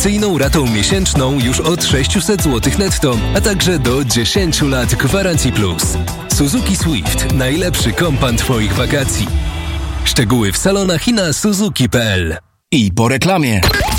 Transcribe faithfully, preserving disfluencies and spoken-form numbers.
atrakcyjną ratą miesięczną już od sześćset złotych netto, a także do dziesięć lat gwarancji plus. Suzuki Swift. Najlepszy kompan Twoich wakacji. Szczegóły w salonach i na suzuki kropka p l. I po reklamie.